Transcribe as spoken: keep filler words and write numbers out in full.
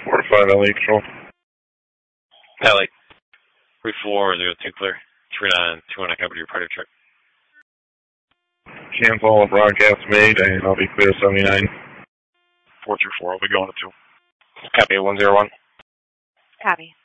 four to five L A control. L A. three four zero two clear. three nine two one, I covered your party truck. Cancel, broadcast made, and I'll be clear seventy-nine. four two four, I'll be going to two. Copy one zero one. Copy.